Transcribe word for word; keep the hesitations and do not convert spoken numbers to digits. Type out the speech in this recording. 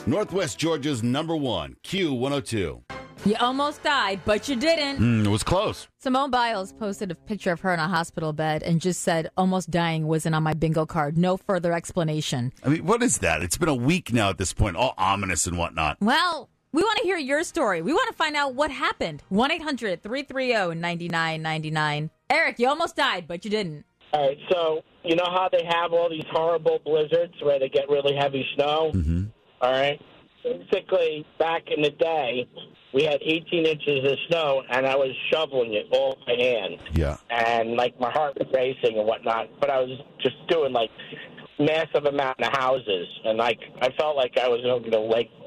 Northwest Georgia's number one, Q one oh two. You almost died, but you didn't. Mm, it was close. Simone Biles posted a picture of her in a hospital bed and just said, almost dying wasn't on my bingo card. No further explanation. I mean, what is that? It's been a week now at this point, all ominous and whatnot. Well, we want to hear your story. We want to find out what happened. one eight hundred three three zero nine nine nine nine. Eric, you almost died, but you didn't. All right, so you know how they have all these horrible blizzards where they get really heavy snow? Mm-hmm. All right. Basically, back in the day, we had eighteen inches of snow, and I was shoveling it all by hand. Yeah. And, like, my heart was racing and whatnot, but I was just doing, like, massive amount of houses. And, like, I felt like I was going to, like,